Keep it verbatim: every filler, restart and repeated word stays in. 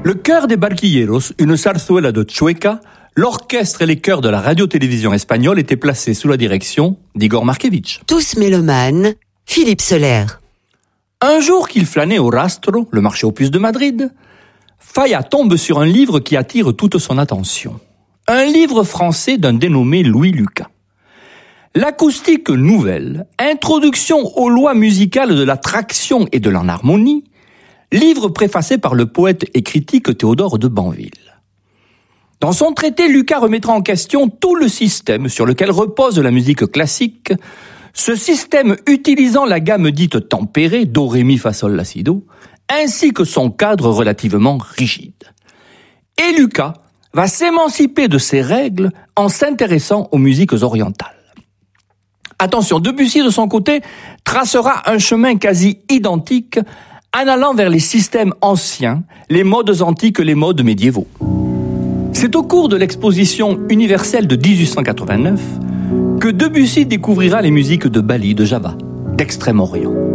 Le chœur des Barquilleros, une zarzuela de Chueca, l'orchestre et les chœurs de la radio-télévision espagnole étaient placés sous la direction d'Igor Markevitch. Tous mélomanes, Philippe Soler. Un jour qu'il flânait au Rastro, le marché aux puces de Madrid, Falla tombe sur un livre qui attire toute son attention. Un livre français d'un dénommé Louis Lucas. L'acoustique nouvelle, introduction aux lois musicales de la traction et de l'enharmonie, livre préfacé par le poète et critique Théodore de Banville. Dans son traité, Lucas remettra en question tout le système sur lequel repose la musique classique, ce système utilisant la gamme dite tempérée, do, ré, mi, fa, sol, la, si, do, ainsi que son cadre relativement rigide. Et Lucas va s'émanciper de ces règles en s'intéressant aux musiques orientales. Attention, Debussy, de son côté, tracera un chemin quasi identique en allant vers les systèmes anciens, les modes antiques, les modes médiévaux. C'est au cours de l'exposition universelle de dix-huit cent quatre-vingt-neuf que Debussy découvrira les musiques de Bali, de Java, d'Extrême-Orient.